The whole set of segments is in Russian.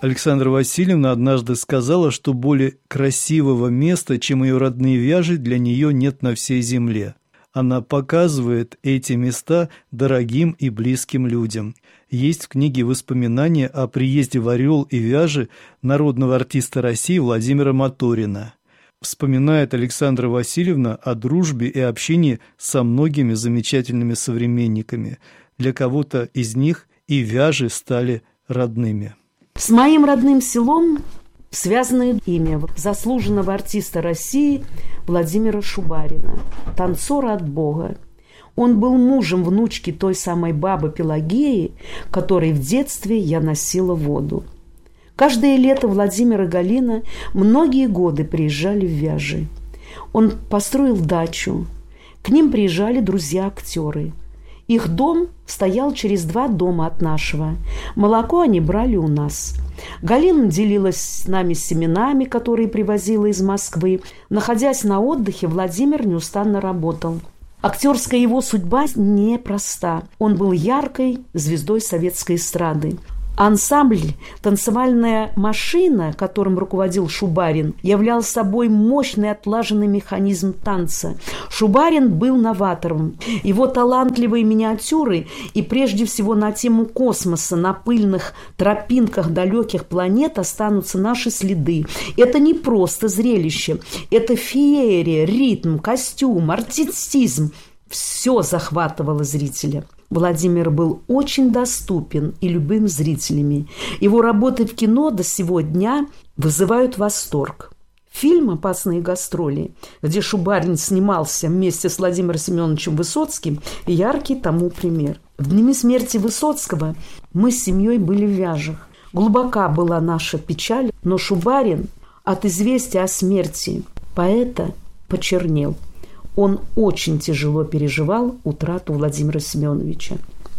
Александра Васильевна однажды сказала, что более красивого места, чем ее родные Вяжи, для нее нет на всей земле. Она показывает эти места дорогим и близким людям. Есть в книге воспоминания о приезде в Орел и Вяжи народного артиста России Владимира Моторина. Вспоминает Александра Васильевна о дружбе и общении со многими замечательными современниками. Для кого-то из них и Вяжи стали родными. С моим родным селом связано имя заслуженного артиста России Владимира Шубарина, танцора от Бога. Он был мужем внучки той самой бабы Пелагеи, которой в детстве я носила воду. Каждое лето Владимир и Галина многие годы приезжали в Вяжи. Он построил дачу. К ним приезжали друзья-актеры. Их дом стоял через 2 дома от нашего. Молоко они брали у нас. Галина делилась с нами семенами, которые привозила из Москвы. Находясь на отдыхе, Владимир неустанно работал. Актерская его судьба непроста. Он был яркой звездой советской эстрады. Ансамбль «Танцевальная машина», которым руководил Шубарин, являл собой мощный отлаженный механизм танца. Шубарин был новатором. Его талантливые миниатюры и прежде всего на тему космоса на пыльных тропинках далеких планет останутся наши следы. Это не просто зрелище, это феерия, ритм, костюм, артистизм. Все захватывало зрителя. Владимир был очень доступен и любим зрителями. Его работы в кино до сего дня вызывают восторг. Фильм «Опасные гастроли», где Шубарин снимался вместе с Владимиром Семеновичем Высоцким, яркий тому пример. В дни смерти Высоцкого мы с семьей были в Вяжах. Глубока была наша печаль, но Шубарин от известия о смерти поэта почернел. Он очень тяжело переживал утрату Владимира Семеновича.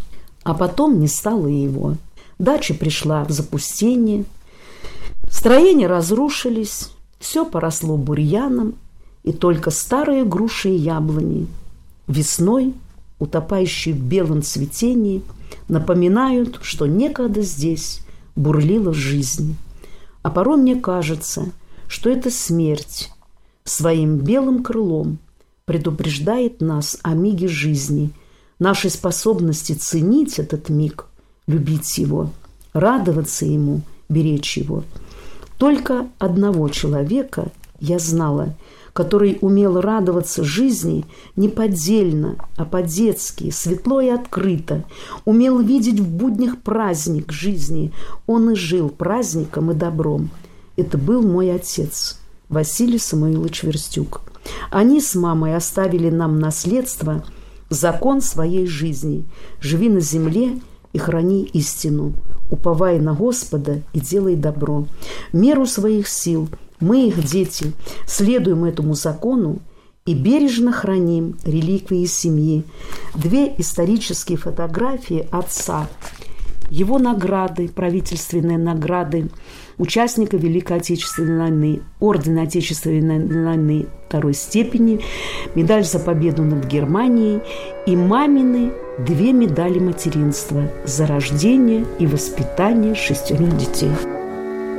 А потом не стало и его. Дача пришла в запустение, строения разрушились, все поросло бурьяном, и только старые груши и яблони, весной, утопающие в белом цветении, напоминают, что некогда здесь бурлила жизнь. А порой мне кажется, что это смерть своим белым крылом предупреждает нас о миге жизни, нашей способности ценить этот миг, любить его, радоваться ему, беречь его. Только одного человека я знала, который умел радоваться жизни не поддельно, а по-детски, светло и открыто, умел видеть в буднях праздник жизни. Он и жил праздником и добром. Это был мой отец, Василий Самуилович Верстюк. Они с мамой оставили нам наследство, закон своей жизни. Живи на земле и храни истину. Уповай на Господа и делай добро. В меру своих сил мы, их дети, следуем этому закону и бережно храним реликвии семьи. 2 исторические фотографии отца, его награды, правительственные награды, участника Великой Отечественной войны, орден Отечественной войны 2 степени, медаль за победу над Германией и мамины 2 медали материнства за рождение и воспитание 6 детей.